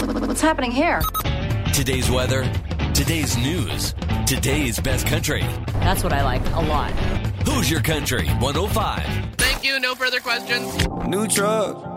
What's happening here? Today's weather, today's news, today's best country. That's what I like a lot. Who's Your Country 105. Thank you. No further questions. New truck.